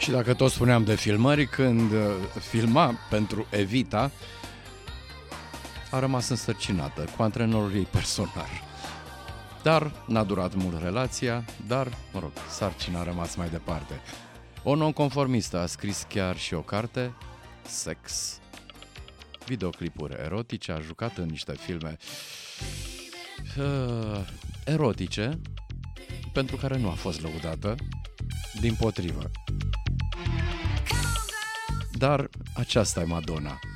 Și dacă tot spuneam de filmări, când filma pentru Evita, a rămas însărcinată cu antrenorul ei personal. Dar n-a durat mult relația, dar, mă rog, sarcina a rămas mai departe. O nonconformistă a scris chiar și o carte, Sex, videoclipuri erotice, a jucat în niște filme erotice, pentru care nu a fost lăudată, dimpotrivă. Dar aceasta e Madonna.